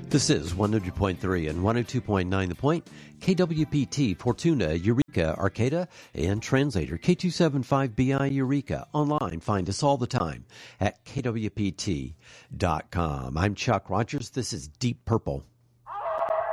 This is 100.3 and 102.9 The Point, KWPT, Fortuna, Eureka, Arcata, and Translator, K275BI Eureka. Online, find us all the time at kwpt.com. I'm Chuck Rogers. This is Deep Purple.